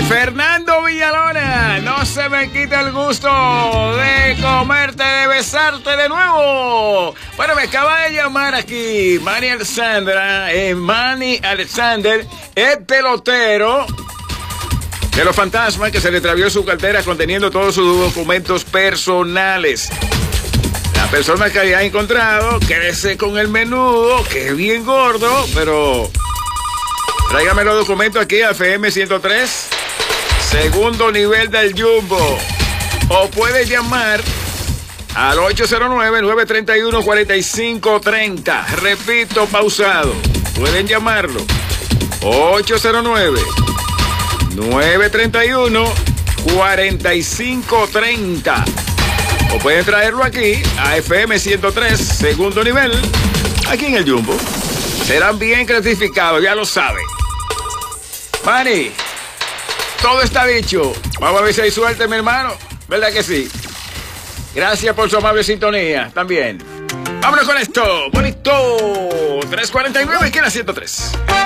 Fernando Villalona, no se me quita el gusto de comerte, de besarte de nuevo. Bueno, me acaba de llamar aquí Manny Alexander, el pelotero de los Fantasmas, que se le extravió su cartera conteniendo todos sus documentos personales. La persona que había encontrado crece con el menudo, que es bien gordo, pero tráigame los documentos aquí a FM 103, segundo nivel del Jumbo. O puede llamar al 809-931-4530. Repito, pausado. Pueden llamarlo. 809-931-4530. O pueden traerlo aquí a FM 103, segundo nivel, aquí en el Jumbo. Serán bien clasificados, ya lo saben. Manny, todo está dicho. Vamos a ver si hay suerte, mi hermano. ¿Verdad que sí? Gracias por su amable sintonía también. Vámonos con esto. Bonito. 349, que era 103.